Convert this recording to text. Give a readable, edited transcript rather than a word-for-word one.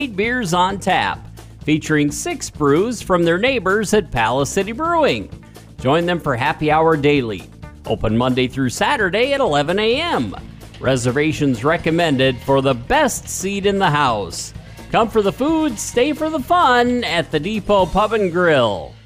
beers on tap, featuring 6 brews from their neighbors at Palace City Brewing. Join them for happy hour daily. Open Monday through Saturday at 11 a.m. Reservations recommended for the best seat in the house. Come for the food, stay for the fun at the Depot Pub and Grill.